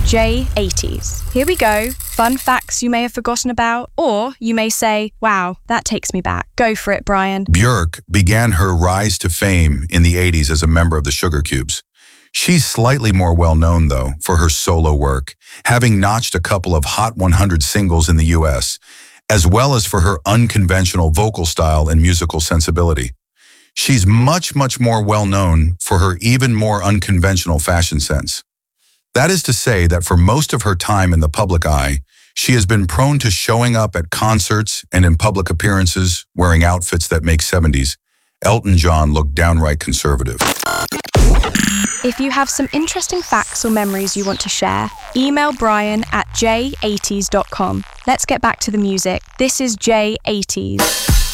J80s. Here we go. Fun facts you may have forgotten about, or you may say, wow, that takes me back. Go for it, Brian. Björk began her rise to fame in the 80s as a member of the Sugar Cubes. She's slightly more well-known, though, for her solo work, having notched a couple of Hot 100 singles in the US, as well as for her unconventional vocal style and musical sensibility. She's much more well-known for her even more unconventional fashion sense. That is to say that for most of her time in the public eye, she has been prone to showing up at concerts and in public appearances wearing outfits that make 70s Elton John look downright conservative. If you have some interesting facts or memories you want to share, email Brian at j80s.com. Let's get back to the music. This is J80s.